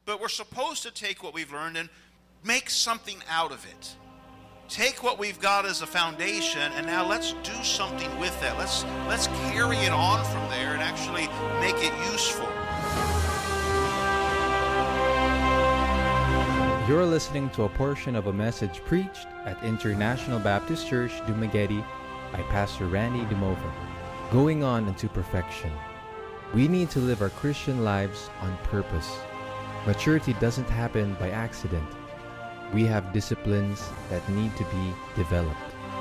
But we're supposed to take what we've learned and make something out of it. Take what we've got as a foundation, and now let's do something with that. Let's carry it on from there and actually make it useful. You're listening to a portion of a message preached at International Baptist Church, Dumaguete by Pastor Randy DeMova. Going on into perfection. We need to live our Christian lives on purpose. Maturity doesn't happen by accident. We have disciplines that need to be developed.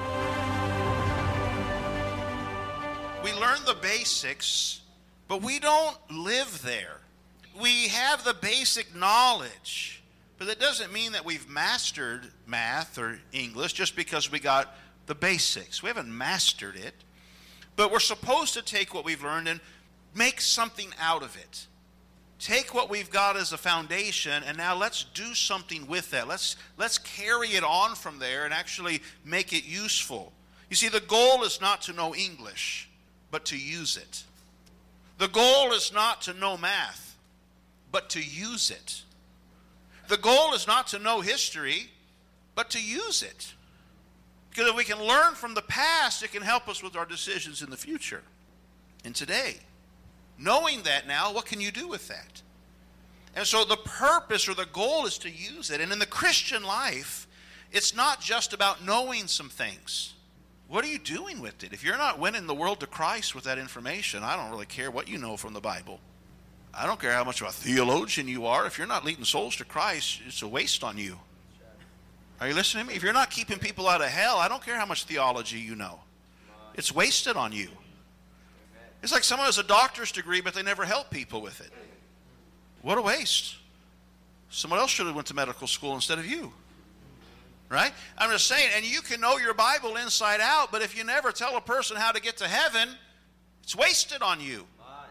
We learn the basics, but we don't live there. We have the basic knowledge, but that doesn't mean that we've mastered math or English just because we got the basics. We haven't mastered it, but we're supposed to take what we've learned and make something out of it. Take what we've got as a foundation, and now let's do something with that. Let's carry it on from there and actually make it useful. You see, the goal is not to know English, but to use it. The goal is not to know math, but to use it. The goal is not to know history, but to use it. Because if we can learn from the past, it can help us with our decisions in the future and today. Knowing that now, what can you do with that? And so the purpose or the goal is to use it. And in the Christian life, it's not just about knowing some things. What are you doing with it? If you're not winning the world to Christ with that information, I don't really care what you know from the Bible. I don't care how much of a theologian you are. If you're not leading souls to Christ, it's a waste on you. Are you listening to me? If you're not keeping people out of hell, I don't care how much theology you know. It's wasted on you. It's like someone has a doctor's degree, but they never help people with it. What a waste. Someone else should have went to medical school instead of you. Right? I'm just saying, and you can know your Bible inside out, but if you never tell a person how to get to heaven, it's wasted on you.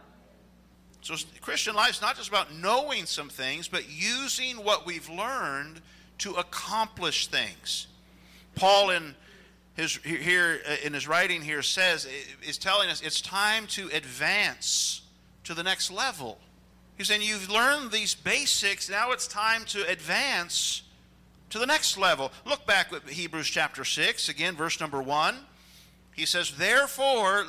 So Christian life is not just about knowing some things, but using what we've learned to accomplish things. Paul in his writing here is telling us it's time to advance to the next level. He's saying you've learned these basics, now it's time to advance to the next level. Look back at Hebrews chapter 6, again, verse number 1. He says, therefore,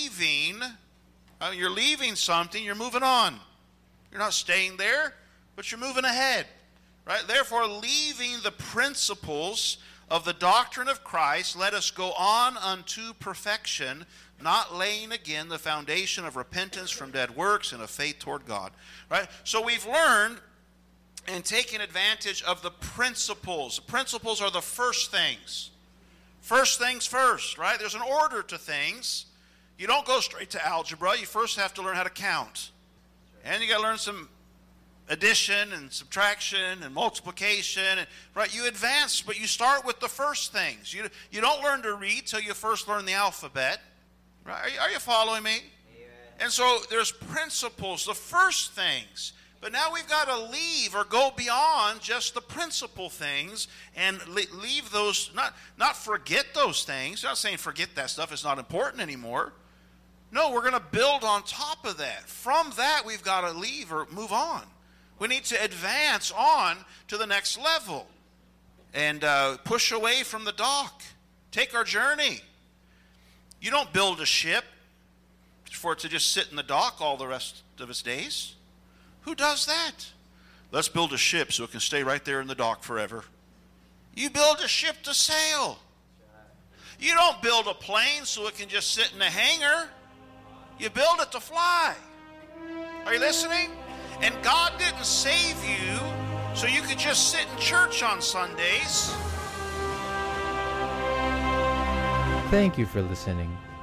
you're leaving something, you're moving on. You're not staying there, but you're moving ahead. Right? Therefore, leaving the principles of the doctrine of Christ, let us go on unto perfection, not laying again the foundation of repentance from dead works and of faith toward God. Right? So we've learned and taken advantage of the principles. The principles are the first things. First things first, right? There's an order to things. You don't go straight to algebra. You first have to learn how to count. And you got to learn some addition and subtraction and multiplication, right? You advance, but you start with the first things. You don't learn to read till you first learn the alphabet. Right? Are you following me? Amen. And so there's principles, the first things. But now we've got to leave or go beyond just the principal things and leave those, not forget those things. I'm not saying forget that stuff, it's not important anymore. No, we're going to build on top of that. From that, we've got to leave or move on. We need to advance on to the next level and push away from the dock. Take our journey. You don't build a ship for it to just sit in the dock all the rest of its days. Who does that? Let's build a ship so it can stay right there in the dock forever. You build a ship to sail. You don't build a plane so it can just sit in a hangar. You build it to fly. Are you listening? And God didn't save you so you could just sit in church on Sundays. Thank you for listening.